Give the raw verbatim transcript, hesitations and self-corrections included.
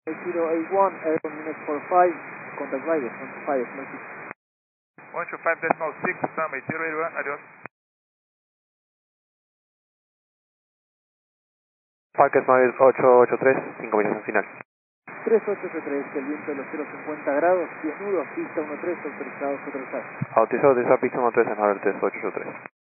zero eight one, air minute four five, contact rider, one two five, decimal six. one two five decimal six, Sunway zero eight one, adiós. Parque Smile ocho ocho tres, sin combinación final. tres ocho ocho tres, el viento de los cero cincuenta grados, diez nudos, pista uno tres, autorizado, autorizado. Autorizado, autorizado, pista uno tres en Haber tres ocho ocho tres.